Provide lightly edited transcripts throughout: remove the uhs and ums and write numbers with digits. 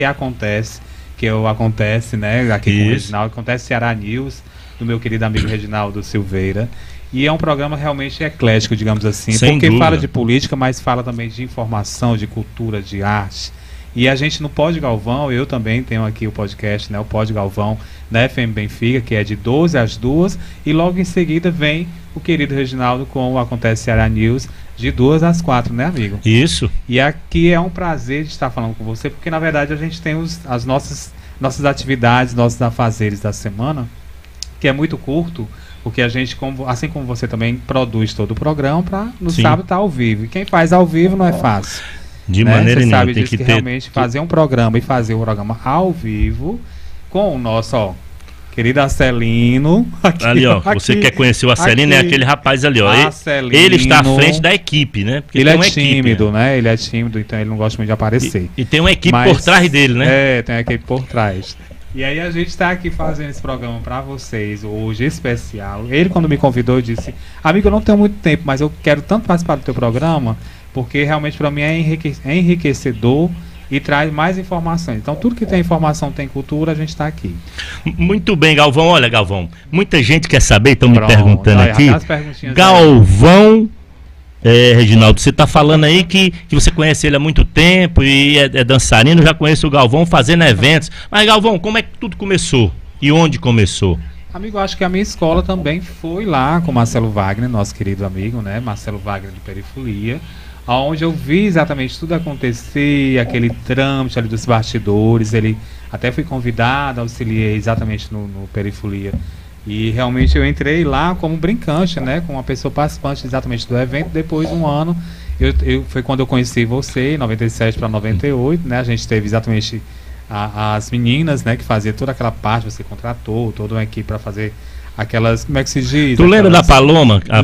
acontece, né, aqui com o Reginaldo, acontece Ceará News, do meu querido amigo Reginaldo Silveira. E é um programa realmente eclético, digamos assim, Sem porque dúvida. fala de política, mas fala também de informação, de cultura, de arte. E a gente no Pod Galvão, eu também tenho aqui o podcast, né, o Pod Galvão, na FM Benfica, que é de 12 às 2, e logo em seguida vem o querido Reginaldo com o Acontece Ceará News, de 2 às 4, né, amigo? Isso. E aqui é um prazer de estar falando com você, porque na verdade a gente tem as nossas atividades, nossos afazeres da semana, que é muito curto, porque a gente, assim como você também, produz todo o programa para no sábado estar ao vivo. E quem faz ao vivo não é fácil. De maneira nenhuma. Sabe disso, que realmente fazer um programa e fazer um programa ao vivo com o nosso, querido Acelino. Aqui, ali, ó. Você quer conhecer o Acelino? É aquele rapaz ali, ó. Acelino, ele está à frente da equipe, né? Porque ele é tímido, né? Ele é tímido, então ele não gosta muito de aparecer. E tem uma equipe por trás dele, né? É, tem uma equipe por trás. E aí a gente está aqui fazendo esse programa para vocês hoje, especial. Ele, quando me convidou, eu disse: amigo, eu não tenho muito tempo, mas eu quero tanto participar do teu programa, porque realmente para mim é enriquecedor e traz mais informações. Então tudo que tem informação, tem cultura, a gente está aqui. Muito bem, Galvão. Olha, Galvão, muita gente quer saber, estão me perguntando aqui. Galvão, Reginaldo, você está falando aí que você conhece ele há muito tempo e é dançarino, já conheço o Galvão fazendo eventos. Mas, Galvão, como é que tudo começou? E onde começou? Amigo, acho que a minha escola também foi lá com Marcelo Wagner, nosso querido amigo, né? Marcelo Wagner de Perifolia, onde eu vi exatamente tudo acontecer, aquele trâmite ali dos bastidores. Ele até fui convidado, auxiliei exatamente no Perifolia. E realmente eu entrei lá como brincante, né? Como uma pessoa participante exatamente do evento. Depois de um ano, foi quando eu conheci você, em 97 para 98, né? A gente teve exatamente as meninas, né? Que fazia toda aquela parte, você contratou toda uma equipe para fazer aquelas, como é que se diz? Tu lembra da Paloma? A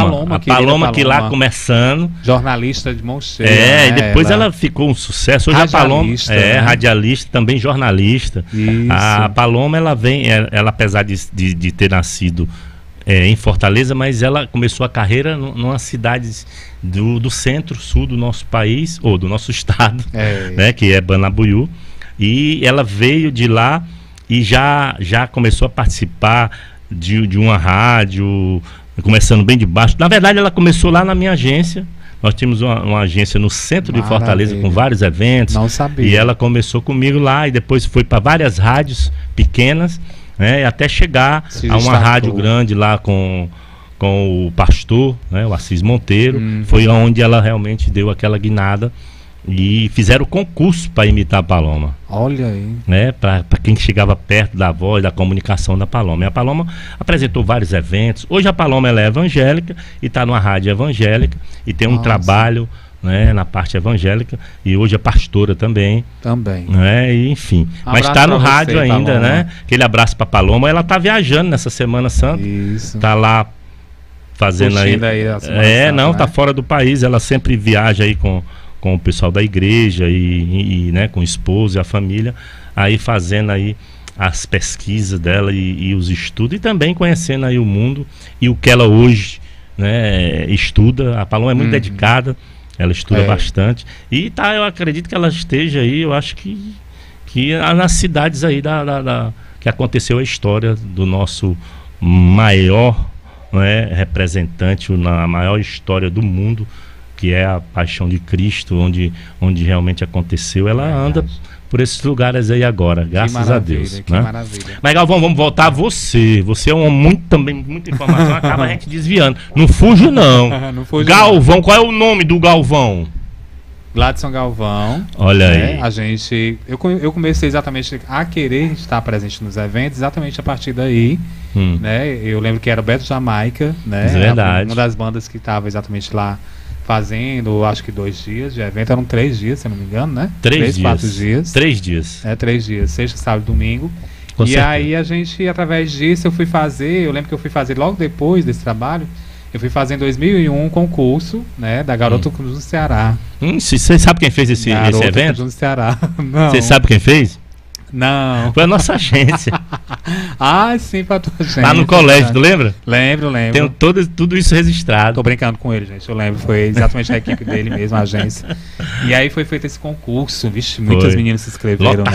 Paloma que lá começando. Jornalista de mão cheia. E depois ela ficou um sucesso. Hoje radialista, a Paloma né? Radialista, também jornalista. Isso. A Paloma, ela apesar de ter nascido em Fortaleza, mas ela começou a carreira numa cidade do centro-sul do nosso país, ou do nosso estado, né, que é Banabuiú. E ela veio de lá e já começou a participar de uma rádio, começando bem de baixo. Na verdade, ela começou lá na minha agência. Nós tínhamos uma agência no centro de Fortaleza com vários eventos. Não sabia. E ela começou comigo lá e depois foi para várias rádios pequenas, né, até chegar a uma rádio grande lá com o pastor, né, o Assis Monteiro. Foi onde ela realmente deu aquela guinada. E fizeram concurso para imitar a Paloma. Olha aí. Né, para quem chegava perto da voz, da comunicação da Paloma. E a Paloma apresentou vários eventos. Hoje a Paloma ela é evangélica e está numa rádio evangélica e tem um trabalho, né, na parte evangélica. E hoje é pastora também. Né, e, enfim. Mas está no rádio ainda, Paloma, né? Aquele abraço para a Paloma. Ela está viajando nessa Semana Santa. Isso. Está lá fazendo aí a Semana Santa, não, né? Tá fora do país. Ela sempre viaja aí com o pessoal da igreja e né, com o esposo e a família, aí fazendo aí as pesquisas dela e os estudos, e também conhecendo aí o mundo e o que ela hoje, né, estuda. A Paloma é muito dedicada, ela estuda bastante, e eu acredito que ela esteja aí, eu acho que nas cidades aí que aconteceu a história do nosso maior, né, representante na maior história do mundo, que é a Paixão de Cristo, onde realmente aconteceu. Ela anda por esses lugares aí agora, graças a Deus. Que maravilha. Mas, Galvão, vamos voltar a você. Você é muita informação, acaba a gente desviando. Não fujo, não. Não fujo, Galvão, não. Qual é o nome do Galvão? Gladson Galvão. Olha aí. A gente, eu comecei exatamente a querer estar presente nos eventos, exatamente a partir daí. Né? Eu lembro que era Beto Jamaica, né? É verdade. Uma das bandas que estava exatamente lá fazendo, acho que 2 dias de evento, eram 3 dias, se não me engano, né? 3 dias. 4 dias. 3 dias. 3 dias, sexta, sábado e domingo. Com e certeza. aí a gente, através disso, eu lembro que eu fui fazer logo depois desse trabalho, eu fui fazer em 2001 um concurso, né, da Garota Cruz do Ceará. Você sabe quem fez esse evento? Cruz do Ceará. Você sabe quem fez? Não. Foi a nossa agência. Ah, sim, pra tua gente. Lá no colégio, tu lembra? Lembro. Tenho tudo isso registrado. Tô brincando com ele, gente. Eu lembro, foi exatamente a equipe dele mesmo, a agência. E aí foi feito esse concurso. Vixe, muitas meninas se inscreveram.